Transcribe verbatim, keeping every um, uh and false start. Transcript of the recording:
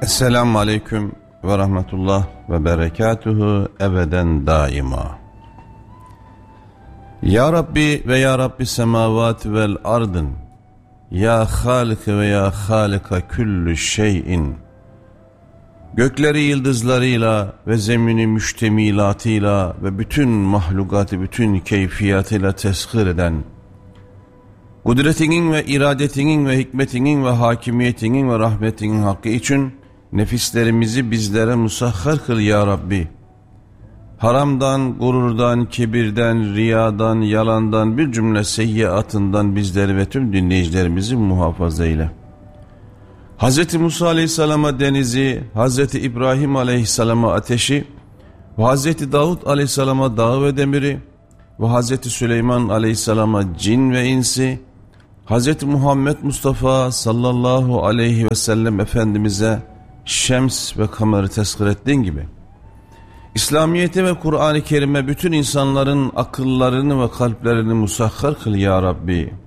Esselamu Aleyküm ve Rahmetullah ve Berekatuhu ebeden daima. Ya Rabbi ve Ya Rabbi semavati vel ardın, Ya Halike ve Ya Halika küllü şeyin. Gökleri yıldızlarıyla ve zemini müştemilatıyla ve bütün mahlukatı bütün keyfiyatıyla teshir eden, kudretinin ve iradetinin ve hikmetinin ve hakimiyetinin ve rahmetinin hakkı için nefislerimizi bizlere musahhar kıl ya Rabbi. Haramdan, gururdan, kibirden, riyadan, yalandan, bir cümle seyyiatından bizleri ve tüm dinleyicilerimizi muhafaza eyle. Hz. Musa Aleyhisselam'a denizi, Hz. İbrahim Aleyhisselam'a ateşi ve Hz. Davud Aleyhisselam'a dağı ve demiri ve Hz. Süleyman Aleyhisselam'a cin ve insi, Hz. Muhammed Mustafa sallallahu aleyhi ve sellem Efendimiz'e şems ve kamerı teshir ettiğin gibi, İslamiyet'e ve Kur'an-ı Kerim'e bütün insanların akıllarını ve kalplerini musahhar kıl ya Rabbi.